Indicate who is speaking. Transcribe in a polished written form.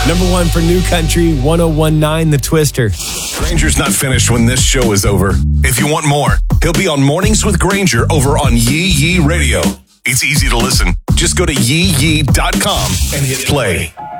Speaker 1: Number one for New Country, 1019 The Twister.
Speaker 2: Granger's not finished when this show is over. If you want more, he'll be on Mornings with Granger over on Yee Yee Radio. It's easy to listen. Just go to yeeyee.com and hit play.